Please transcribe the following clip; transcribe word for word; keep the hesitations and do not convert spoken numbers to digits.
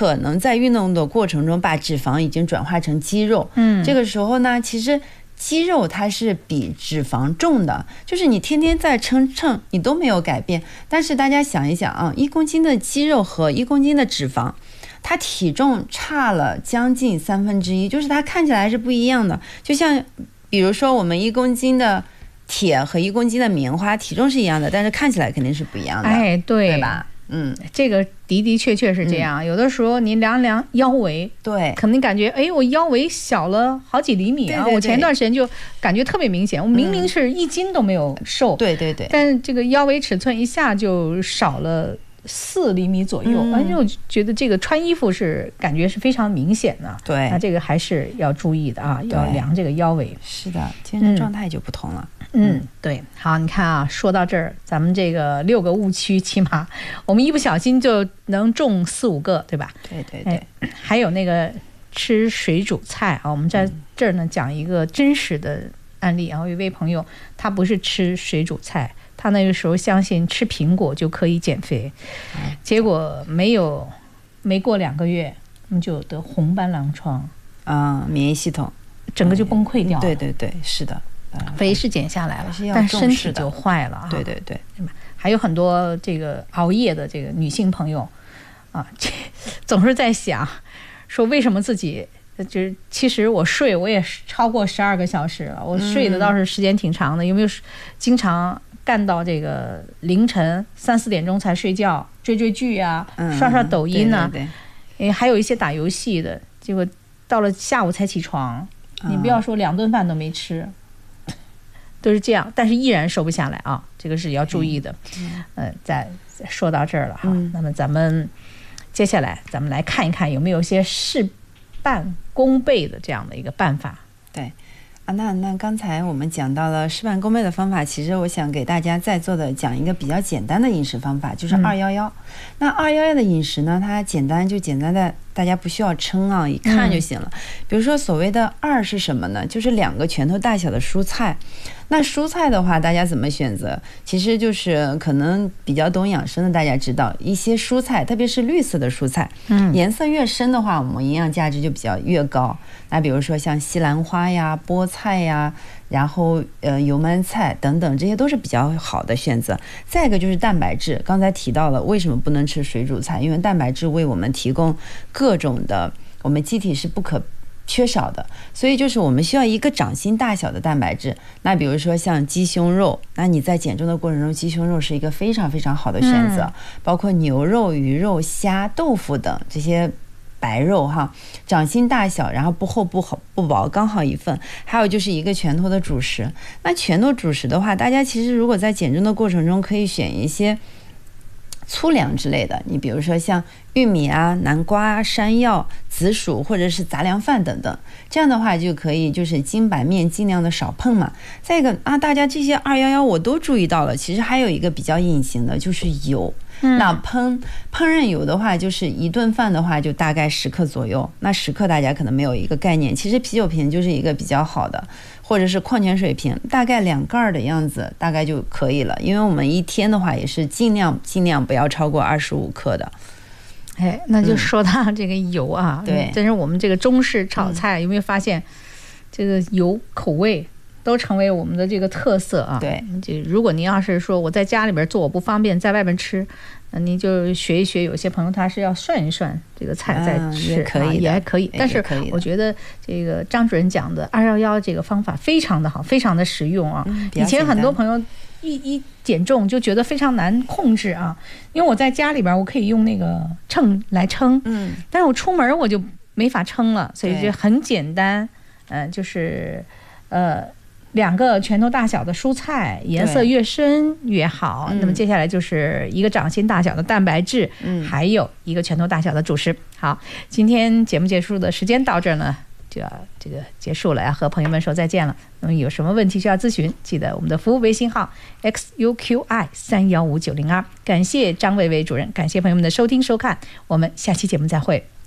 可能在运动的过程中把脂肪已经转化成肌肉。嗯，这个时候呢，其实肌肉它是比脂肪重的，就是你天天在称称，你都没有改变。但是大家想一想啊，一公斤的肌肉和一公斤的脂肪，它体重差了将近三分之一，就是它看起来是不一样的。就像比如说我们一公斤的铁和一公斤的棉花体重是一样的，但是看起来肯定是不一样的。 哎，对， 对吧？嗯， 这个的的确确是这样。嗯、有的时候你量量腰围， 对， 肯定感觉哎，我腰围小了好几厘米啊！ 对对对， 我前段时间就感觉特别明显，我明明是一斤都没有瘦， 嗯、对对对， 但是这个腰围尺寸一下就少了四厘米左右，而且、嗯、我觉得这个穿衣服是感觉是非常明显的。 对， 那这个还是要注意的啊，要量这个腰围。 是的，精神状态就不同了。 嗯嗯，对，好，你看啊，说到这儿，咱们这个六个误区，起码我们一不小心就能中四五个，对吧？ 对对对。 哎、还有那个吃水煮菜啊，我们在这儿呢讲一个真实的案例啊，有一位朋友，他不是吃水煮菜，他那个时候相信吃苹果就可以减肥，结果没有，没过两个月，我们就得红斑狼疮啊、嗯，免疫系统整个就崩溃掉了。 对对对，是的。 肥是减下来了，但身体就坏了啊！ 对对对， 还有很多这个熬夜的这个女性朋友啊，总是在想，说为什么自己就是其实我睡我也超过十二个小时了，我睡的倒是时间挺长的，嗯、有没有经常干到这个凌晨三四点钟才睡觉，追追剧啊，嗯、刷刷抖音啊， 对对对， 还有一些打游戏的，结果到了下午才起床，你不要说两顿饭都没吃。都是这样，但是依然瘦不下来啊，这个是要注意的。嗯，呃，再说到这儿了哈，嗯、那么咱们接下来咱们来看一看有没有一些事半功倍的这样的一个办法。 对。啊，那那刚才我们讲到了事半功倍的方法，其实我想给大家在座的讲一个比较简单的饮食方法，就是二幺幺。那二幺幺的饮食呢，它简单就简单的，大家不需要称啊，一看就行了。嗯、比如说所谓的二是什么呢？就是两个拳头大小的蔬菜。那蔬菜的话，大家怎么选择？其实就是可能比较懂养生的，大家知道一些蔬菜，特别是绿色的蔬菜，嗯，颜色越深的话，我们营养价值就比较越高。那比如说像西兰花呀、菠菜呀，然后呃油焖菜等等，这些都是比较好的选择。再一个就是蛋白质，刚才提到了为什么不能吃水煮菜，因为蛋白质为我们提供各种的，我们机体是不可缺少的，所以就是我们需要一个掌心大小的蛋白质。那比如说像鸡胸肉，那你在减重的过程中，鸡胸肉是一个非常非常好的选择，嗯、包括牛肉、鱼肉、虾、豆腐等这些白肉哈，掌心大小，然后不厚不厚不薄，刚好一份。还有就是一个拳头的主食。那拳头主食的话，大家其实如果在减重的过程中，可以选一些粗粮之类的，你比如说像玉米啊、南瓜、山药、紫薯或者是杂粮饭等等，这样的话就可以就是精白面尽量的少碰嘛。再一个啊，大家这些二幺幺我都注意到了，其实还有一个比较隐形的就是油。嗯、那烹烹饪油的话，就是一顿饭的话就大概十克左右。那十克大家可能没有一个概念，其实啤酒瓶就是一个比较好的，或者是矿泉水瓶，大概两盖的样子大概就可以了。因为我们一天的话也是尽量尽量不要超过二十五克的。 哎，那就说到这个油啊，嗯、对，真是我们这个中式炒菜，嗯、有没有发现这个油口味都成为我们的这个特色啊？ 对， 就如果您要是说我在家里边做我不方便，在外边吃，那您就学一学，有些朋友他是要涮一涮这个菜再吃， 嗯、也可以、啊， 也还可以。但是我觉得这个张主任讲的二幺幺这个方法非常的好，非常的实用啊。嗯、以前很多朋友一一减重就觉得非常难控制啊，因为我在家里边我可以用那个秤来称，嗯，但是我出门我就没法称了，所以就很简单，嗯、呃，就是呃。两个拳头大小的蔬菜，颜色越深越好。那么接下来就是一个掌心大小的蛋白质，嗯，还有一个拳头大小的主食。好，今天节目结束的时间到这儿呢，就要这个结束了，要和朋友们说再见了。那么有什么问题需要咨询，记得我们的服务微信号 x u q i 三一五九零二。感谢张薇薇主任，感谢朋友们的收听收看，我们下期节目再会。